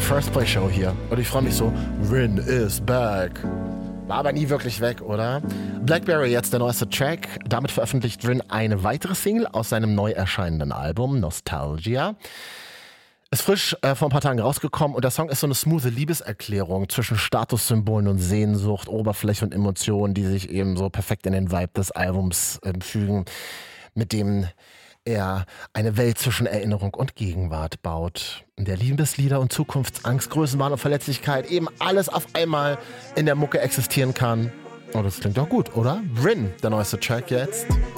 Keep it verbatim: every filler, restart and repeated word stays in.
First Play Show hier. Und ich freue mich so, Rin is back. War aber nie wirklich weg, oder? Blackberry, jetzt der neueste Track. Damit veröffentlicht Rin eine weitere Single aus seinem neu erscheinenden Album Nostalgia. Ist frisch äh, vor ein paar Tagen rausgekommen und der Song ist so eine smooth Liebeserklärung zwischen Statussymbolen und Sehnsucht, Oberfläche und Emotionen, die sich eben so perfekt in den Vibe des Albums äh, fügen, mit dem er eine Welt zwischen Erinnerung und Gegenwart baut, in der Liebeslieder und Zukunftsangst, Größenwahn und Verletzlichkeit eben alles auf einmal in der Mucke existieren kann. Und das klingt doch gut, oder? Rin, der neueste Track jetzt.